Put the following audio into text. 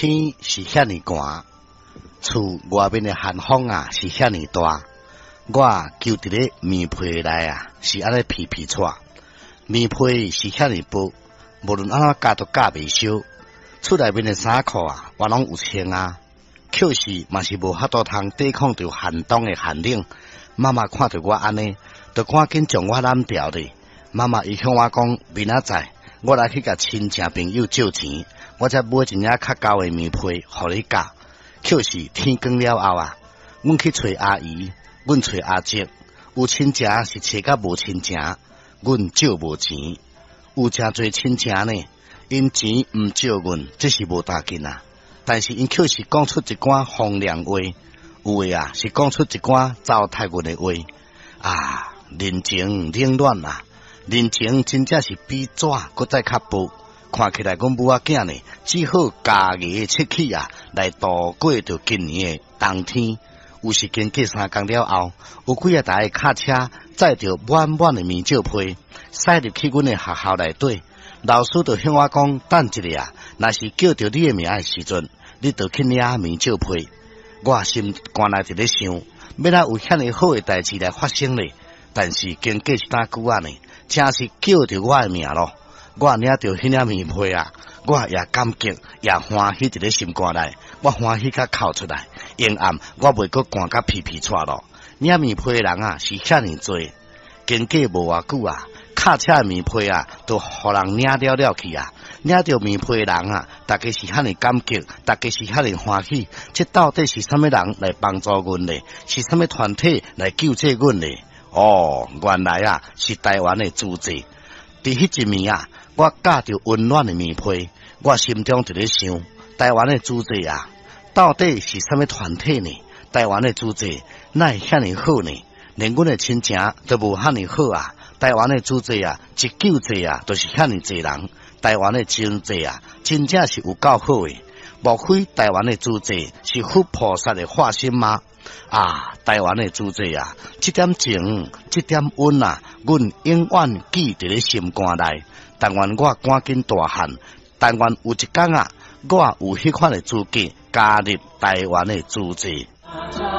天是遐尼寒，厝外面的寒风啊是遐尼大，我揪伫咧棉被内啊是安尼皮皮喘，棉被是遐尼薄，无论安怎夹都夹袂烧，厝内面的衫裤啊我拢有穿啊，可是嘛是无法度通抵抗着寒冬的寒冷。妈妈看到我安尼，就赶紧将我揽掉咧。妈妈伊向我讲，明仔载我来去甲亲戚朋友借钱，我才买一领较厚的棉被，互你夹。可是天光了后啊，阮去找阿姨，阮找阿叔，有亲戚是找甲无亲戚，阮借无钱。有诚侪亲戚呢，因钱毋借阮，这是无要紧啊。但是因却是讲出一寡风凉话，有诶啊是讲出一寡糟蹋阮诶话啊，人情冷暖啊。人情真正是比纸搁再较薄，看起来阮母仔囝呢，只好家己出去啊，来度过着今年的冬天。有时间过3工了后，有几啊台卡车载着满满的棉照被，驶入去阮的学校内底。老师就向我讲，等一下啊，若是叫着你的名的时阵，你就去领棉照被。我心肝内伫咧想，要哪有遐尼好的代志来发生咧？但是经过一单久啊呢，真是叫着我的名咯。我领着迄领棉被啊，我也感激也欢喜伫咧心肝内，我欢喜甲哭出来。阴暗我袂阁寒甲皮皮喘咯。领棉被的人啊是遐尼多，经过无偌久啊，卡车的棉被啊都互人领了去啊。领着棉被的人啊，大家是遐尼感激，大家是遐尼欢喜。这到底是啥物人来帮助阮呢？是啥物团体来救济阮呢？哦，原来啊是台湾的组织。伫迄一暝啊，我夹着温暖的棉被，我心中就咧想，台湾的组织啊，到底是啥物团体呢？台湾的组织哪会遐尼好呢？连阮的亲情都无遐尼好啊！台湾的组织啊，一救济啊，都是遐尼济人。台湾的经济啊，真正是有够好诶！莫非台湾的组织是佛菩萨的化身吗？啊，台湾的组织啊，这点情，这点温啊，阮永远记伫咧心肝内。但愿我赶紧大汉，但愿有一天啊，我有迄款的资格加入台湾的组织。